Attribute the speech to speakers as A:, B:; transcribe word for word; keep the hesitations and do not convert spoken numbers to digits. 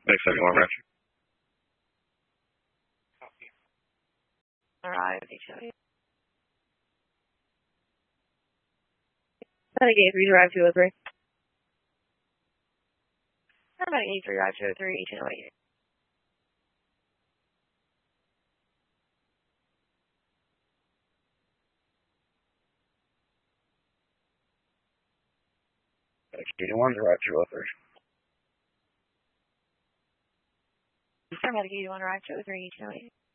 A: Thanks, everyone. Roger.
B: Arrive, H O A. Medic eight three, drive two oh three. Medic eight three, drive two oh three, H O A.
A: eighty-one, drive two oh three.
B: Medic eighty-one, drive two oh three, H O A.